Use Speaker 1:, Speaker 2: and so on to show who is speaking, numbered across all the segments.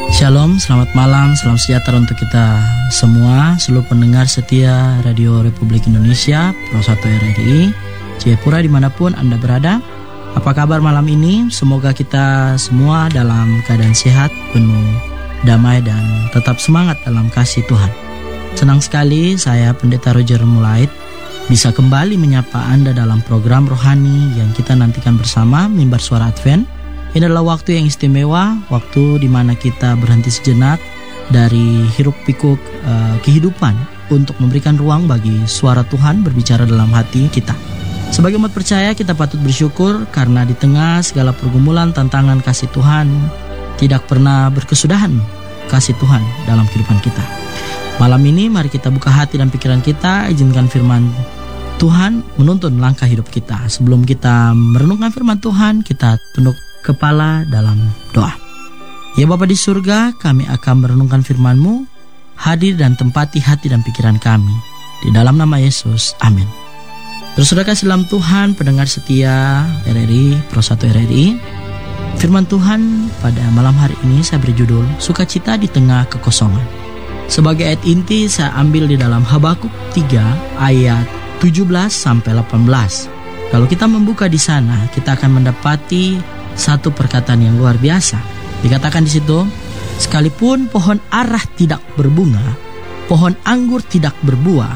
Speaker 1: Shalom, selamat malam, salam sejahtera untuk kita semua, seluruh pendengar setia Radio Republik Indonesia, Pro 1 RRI, Jayapura dimanapun Anda berada. Apa kabar malam ini? Semoga kita semua dalam keadaan sehat, penuh damai dan tetap semangat dalam kasih Tuhan. Senang sekali saya Pendeta Roger Mulait bisa kembali menyapa Anda dalam program rohani yang kita nantikan bersama, Mimbar Suara Advent. Ini adalah waktu yang istimewa, waktu di mana kita berhenti sejenak dari hiruk-pikuk kehidupan untuk memberikan ruang bagi suara Tuhan berbicara dalam hati kita. Sebagai umat percaya, kita patut bersyukur karena di tengah segala pergumulan, tantangan, kasih Tuhan tidak pernah berkesudahan kasih Tuhan dalam kehidupan kita. Malam ini mari kita buka hati dan pikiran kita, izinkan firman Tuhan menuntun langkah hidup kita. Sebelum kita merenungkan firman Tuhan, kita tunduk kepala dalam doa. Ya Bapa di surga, kami akan merenungkan firman-Mu, hadir dan tempati hati dan pikiran kami. Di dalam nama Yesus, amin. Saudara kasih dalam Tuhan, pendengar setia RRI, Pro 1 RRI, firman Tuhan pada malam hari ini saya beri judul Sukacita di Tengah Kekosongan. Sebagai ayat inti saya ambil di dalam Habakuk 3 ayat 17 sampai 18. Kalau kita membuka di sana, kita akan mendapati satu perkataan yang luar biasa. Dikatakan di situ, sekalipun pohon arah tidak berbunga, pohon anggur tidak berbuah,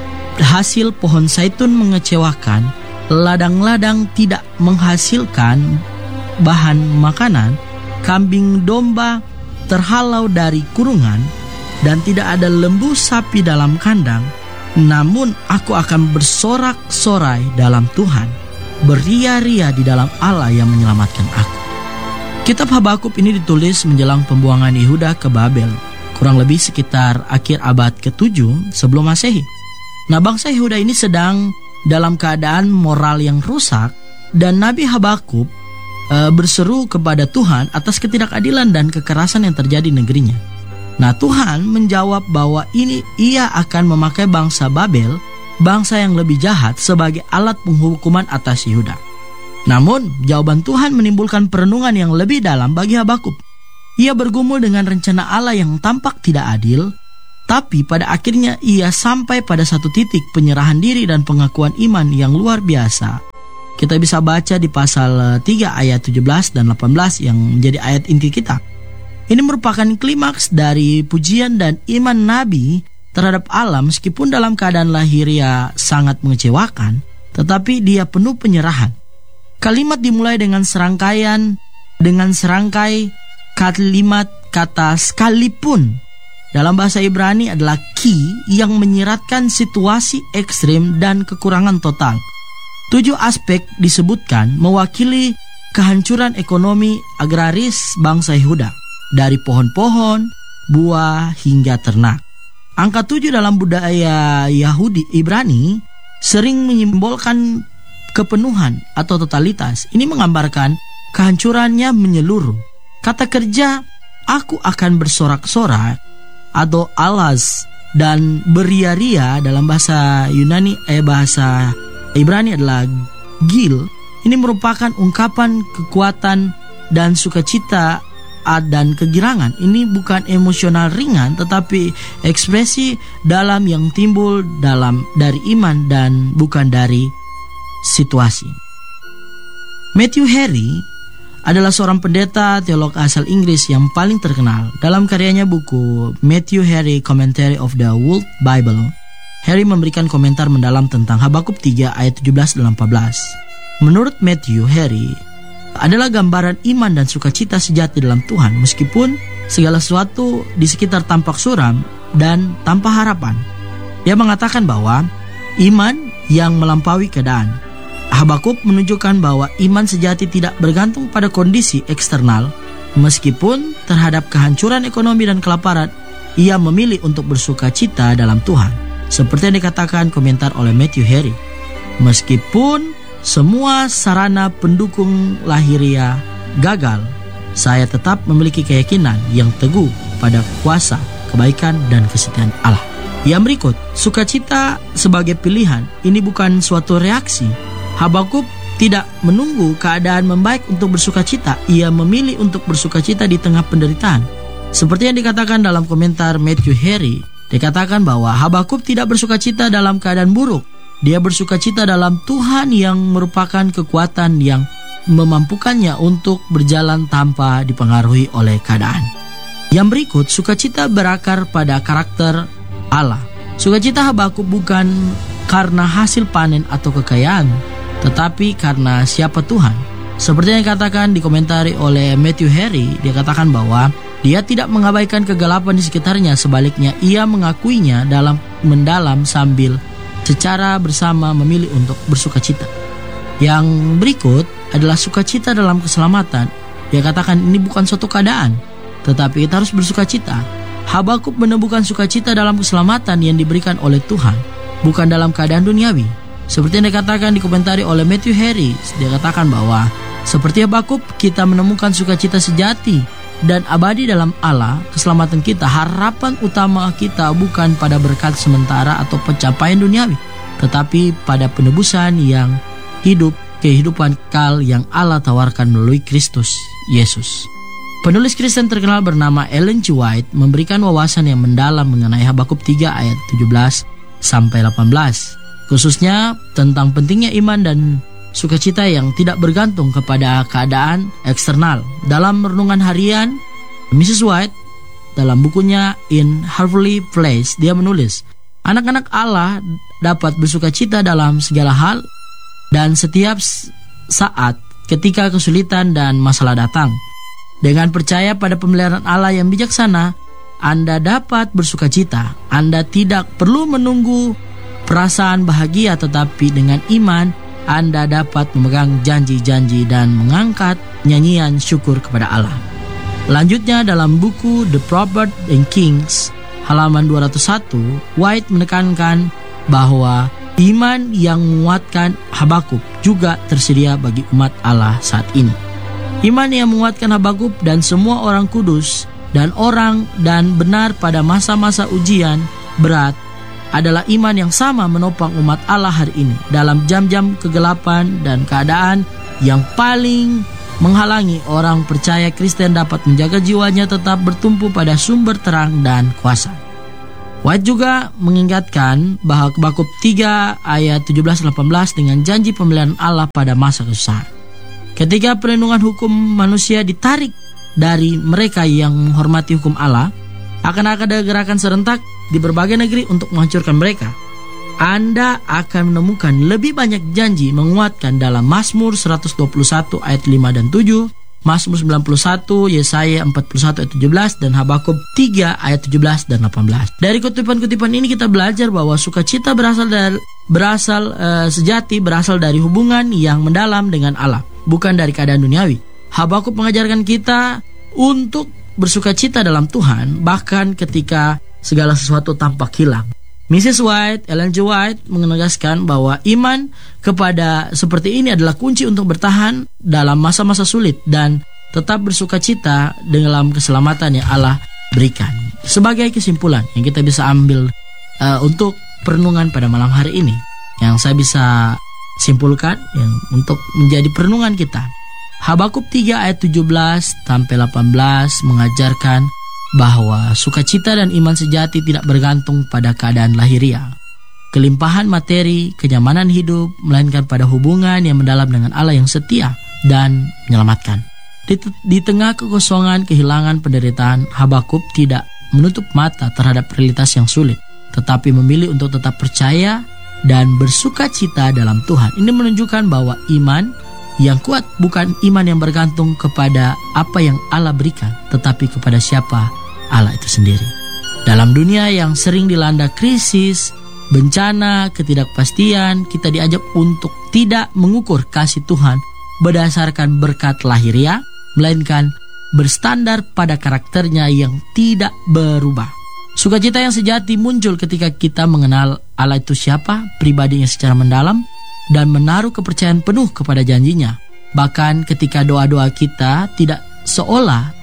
Speaker 1: hasil pohon zaitun mengecewakan, ladang-ladang tidak menghasilkan bahan makanan, kambing domba terhalau dari kurungan, dan tidak ada lembu sapi dalam kandang, namun aku akan bersorak-sorai dalam Tuhan, beria-ria di dalam Allah yang menyelamatkan aku. Kitab Habakuk ini ditulis menjelang pembuangan Yehuda ke Babel, kurang lebih sekitar akhir abad ke-7 sebelum Masehi. Nah, bangsa Yehuda ini sedang dalam keadaan moral yang rusak, dan Nabi Habakuk berseru kepada Tuhan atas ketidakadilan dan kekerasan yang terjadi di negerinya. Nah, Tuhan menjawab bahwa ia akan memakai bangsa Babel, bangsa yang lebih jahat, sebagai alat penghukuman atas Yehuda. Namun, jawaban Tuhan menimbulkan perenungan yang lebih dalam bagi Habakuk. Ia bergumul dengan rencana Allah yang tampak tidak adil, tapi pada akhirnya ia sampai pada satu titik penyerahan diri dan pengakuan iman yang luar biasa. Kita bisa baca di pasal 3 ayat 17 dan 18 yang menjadi ayat inti kita. Ini merupakan klimaks dari pujian dan iman Nabi terhadap Allah. Meskipun dalam keadaan lahiriah sangat mengecewakan, tetapi dia penuh penyerahan. Kalimat dimulai dengan serangkai kalimat kata sekalipun. Dalam bahasa Ibrani adalah ki yang menyiratkan situasi ekstrim dan kekurangan total. 7 aspek disebutkan mewakili kehancuran ekonomi agraris bangsa Yehuda, dari pohon-pohon, buah hingga ternak. Angka 7 dalam budaya Yahudi Ibrani sering menyimbolkan kepenuhan atau totalitas. Ini menggambarkan kehancurannya menyeluruh. Kata kerja aku akan bersorak-sorak atau alas dan beria-ria dalam bahasa Yunani bahasa Ibrani adalah gil. Ini merupakan ungkapan kekuatan dan sukacita dan kegirangan. Ini bukan emosional ringan, tetapi ekspresi dalam yang timbul dari iman dan bukan dari situasi. Matthew Henry adalah seorang pendeta teolog asal Inggris yang paling terkenal. Dalam karyanya buku Matthew Henry Commentary of the World Bible, Henry memberikan komentar mendalam tentang Habakuk 3 ayat 17 dan 18. Menurut Matthew, Henry adalah gambaran iman dan sukacita sejati dalam Tuhan, meskipun segala sesuatu di sekitar tampak suram dan tanpa harapan. Dia mengatakan bahwa iman yang melampaui keadaan. Habakuk menunjukkan bahwa iman sejati tidak bergantung pada kondisi eksternal. Meskipun terhadap kehancuran ekonomi dan kelaparan, ia memilih untuk bersukacita dalam Tuhan. Seperti yang dikatakan komentar oleh Matthew Henry, meskipun semua sarana pendukung lahiriah gagal, saya tetap memiliki keyakinan yang teguh pada kuasa, kebaikan, dan kesetiaan Allah. Yang berikut, sukacita sebagai pilihan. Ini bukan suatu reaksi. Habakuk tidak menunggu keadaan membaik untuk bersukacita. Ia memilih untuk bersukacita di tengah penderitaan. Seperti yang dikatakan dalam komentar Matthew Henry, dikatakan bahwa Habakuk tidak bersukacita dalam keadaan buruk. Dia bersukacita dalam Tuhan yang merupakan kekuatan yang memampukannya untuk berjalan tanpa dipengaruhi oleh keadaan. Yang berikut, sukacita berakar pada karakter Allah. Sukacita Habakuk bukan karena hasil panen atau kekayaan, tetapi karena siapa Tuhan. Seperti yang dikatakan dikomentari oleh Matthew Henry, dia katakan bahwa dia tidak mengabaikan kegelapan di sekitarnya, sebaliknya ia mengakuinya dalam mendalam sambil secara bersama memilih untuk bersukacita. Yang berikut adalah sukacita dalam keselamatan. Dia katakan ini bukan suatu keadaan, tetapi kita harus bersukacita. Habakuk menemukan sukacita dalam keselamatan yang diberikan oleh Tuhan, bukan dalam keadaan duniawi. Seperti yang dikatakan dikomentari oleh Matthew Henry, dia katakan bahwa seperti Habakuk, kita menemukan sukacita sejati dan abadi dalam Allah, keselamatan kita. Harapan utama kita bukan pada berkat sementara atau pencapaian duniawi, tetapi pada penebusan yang hidup, kehidupan kekal yang Allah tawarkan melalui Kristus Yesus. Penulis Kristen terkenal bernama Ellen G. White memberikan wawasan yang mendalam mengenai Habakuk 3 ayat 17 sampai 18, khususnya tentang pentingnya iman dan sukacita yang tidak bergantung kepada keadaan eksternal. Dalam renungan harian, Mrs. White dalam bukunya In Heavenly Place, dia menulis, anak-anak Allah dapat bersukacita dalam segala hal dan setiap saat ketika kesulitan dan masalah datang. Dengan percaya pada pemeliharaan Allah yang bijaksana, Anda dapat bersukacita. Anda tidak perlu menunggu perasaan bahagia, tetapi dengan iman Anda dapat memegang janji-janji dan mengangkat nyanyian syukur kepada Allah. Lanjutnya dalam buku The Proverbs and Kings halaman 201, White menekankan bahwa iman yang menguatkan Habakuk juga tersedia bagi umat Allah saat ini. Iman yang menguatkan Habakuk dan semua orang kudus dan orang dan benar pada masa-masa ujian berat adalah iman yang sama menopang umat Allah hari ini dalam jam-jam kegelapan dan keadaan yang paling menghalangi orang percaya Kristen dapat menjaga jiwanya tetap bertumpu pada sumber terang dan kuasa. White juga mengingatkan bahwa Habakuk 3 ayat 17-18 dengan janji pemeliharaan Allah pada masa kesusahan. Ketika perlindungan hukum manusia ditarik dari mereka yang menghormati hukum Allah, akan ada gerakan serentak di berbagai negeri untuk menghancurkan mereka. Anda akan menemukan lebih banyak janji menguatkan dalam Mazmur 121 ayat 5 dan 7, Mazmur 91, Yesaya 41 ayat 17, dan Habakuk 3 ayat 17 dan 18. Dari kutipan-kutipan ini kita belajar bahwa sukacita sejati berasal dari hubungan yang mendalam dengan Allah, bukan dari keadaan duniawi. Habakuk mengajarkan kita untuk bersukacita dalam Tuhan, bahkan ketika segala sesuatu tampak hilang. Mrs. White, Ellen G. White menegaskan bahwa iman kepada seperti ini adalah kunci untuk bertahan dalam masa-masa sulit dan tetap bersukacita dalam keselamatan yang Allah berikan. Sebagai kesimpulan yang kita bisa ambil untuk perenungan pada malam hari ini, yang saya bisa simpulkan yang untuk menjadi perenungan kita, Habakuk 3 ayat 17 sampai 18 mengajarkan bahwa sukacita dan iman sejati tidak bergantung pada keadaan lahiriah, kelimpahan materi, kenyamanan hidup, melainkan pada hubungan yang mendalam dengan Allah yang setia dan menyelamatkan. Di tengah kekosongan, kehilangan, penderitaan, Habakuk tidak menutup mata terhadap realitas yang sulit, tetapi memilih untuk tetap percaya dan bersukacita dalam Tuhan. Ini menunjukkan bahwa iman yang kuat bukan iman yang bergantung kepada apa yang Allah berikan, tetapi kepada siapa Allah itu sendiri. Dalam dunia yang sering dilanda krisis, bencana, ketidakpastian, kita diajak untuk tidak mengukur kasih Tuhan berdasarkan berkat lahiriah, melainkan berstandar pada karakternya yang tidak berubah. Sukacita yang sejati muncul ketika kita mengenal Allah itu siapa, pribadinya secara mendalam, dan menaruh kepercayaan penuh kepada janjinya. Bahkan ketika doa-doa kita tidak seolah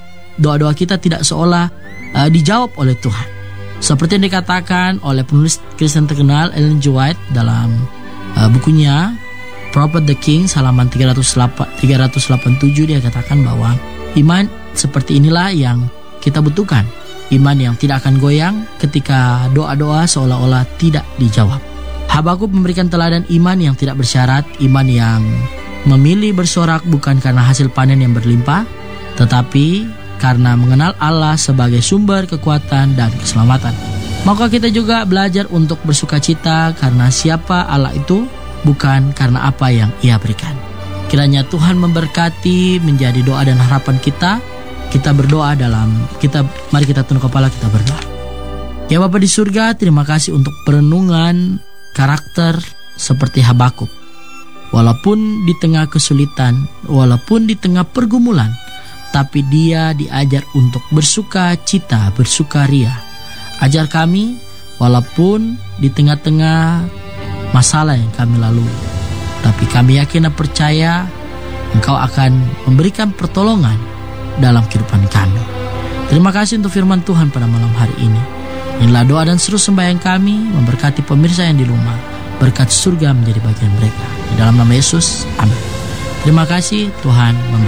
Speaker 1: dijawab oleh Tuhan. Seperti yang dikatakan oleh penulis Kristen terkenal Ellen G. White dalam bukunya Proverbs the Kings halaman 387, dia katakan bahwa iman seperti inilah yang kita butuhkan. Iman yang tidak akan goyang ketika doa-doa seolah-olah tidak dijawab. Habakuk memberikan teladan iman yang tidak bersyarat, iman yang memilih bersorak bukan karena hasil panen yang berlimpah, tetapi karena mengenal Allah sebagai sumber kekuatan dan keselamatan. Maka kita juga belajar untuk bersukacita karena siapa Allah itu, bukan karena apa yang Ia berikan. Kiranya Tuhan memberkati menjadi doa dan harapan kita. Kita berdoa mari kita tunduk kepala, kita berdoa. Ya Bapa di surga, terima kasih untuk perenungan karakter seperti Habakuk. Walaupun di tengah kesulitan, walaupun di tengah pergumulan, tapi dia diajar untuk bersukacita, bersukaria. Ajar kami, walaupun di tengah-tengah masalah yang kami lalui, tapi kami yakin dan percaya Engkau akan memberikan pertolongan dalam kehidupan kami. Terima kasih untuk firman Tuhan pada malam hari ini. Inilah doa dan seru sembahyang kami, memberkati pemirsa yang di rumah, berkat surga menjadi bagian mereka. Di dalam nama Yesus, amin. Terima kasih, Tuhan memberkati.